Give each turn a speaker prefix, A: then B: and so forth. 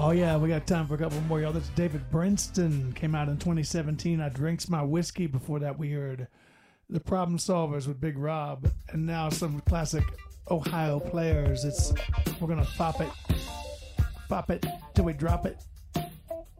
A: Oh, yeah, we got time for a couple more, y'all. This is David Brinston. Came out in 2017. I Drinks My Whiskey. Before that, we heard The Problem Solvers with Big Rob. And now some classic Ohio players. We're going to fop it till we drop it.